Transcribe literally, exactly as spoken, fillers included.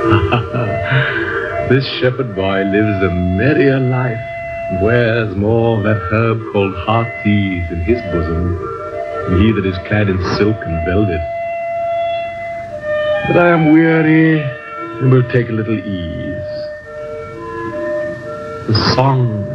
This shepherd boy lives a merrier life, and wears more of that herb called heart's-ease in his bosom than he that is clad in silk and velvet. But I am weary, and will take a little ease. The song